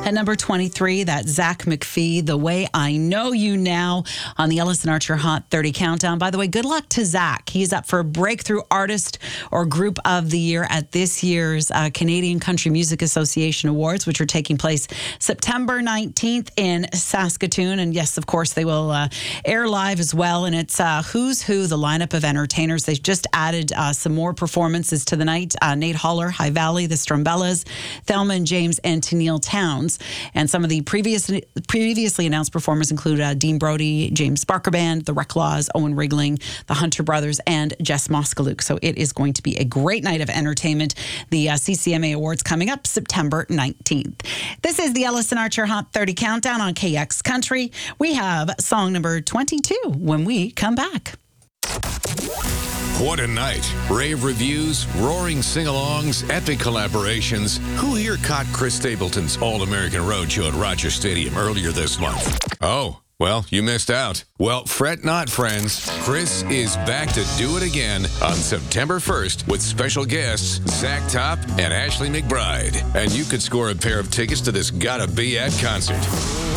At number 23, that's Zach McPhee, The Way I Know You Now on the Ellison Archer Hot 30 Countdown. By the way, good luck to Zach. He's up for Breakthrough Artist or Group of the Year at this year's Canadian Country Music Association Awards, which are taking place September 19th in Saskatoon. And yes, of course, they will air live as well. And it's Who's Who, the lineup of entertainers. They've just added some more performances to the night. Nate Holler, High Valley, the Strumbellas, Thelma and James, and Tennille Towns. And some of the previously announced performers include Dean Brody, James Barker Band, the Reclaws, Owen Rigling, the Hunter Brothers, and Jess Moskaluk. So it is going to be a great night of entertainment. The CCMA Awards coming up September 19th. This is the Ellison Archer Hot 30 Countdown on KX Country. We have song number 22 when we come back. What a night. Rave reviews, roaring sing-alongs, epic collaborations. Who here caught Chris Stapleton's All-American Roadshow at Rogers Stadium earlier this month? Oh, well, you missed out. Well, fret not, friends. Chris is back to do it again on September 1st with special guests Zach Top and Ashley McBride. And you could score a pair of tickets to this Gotta Be At concert.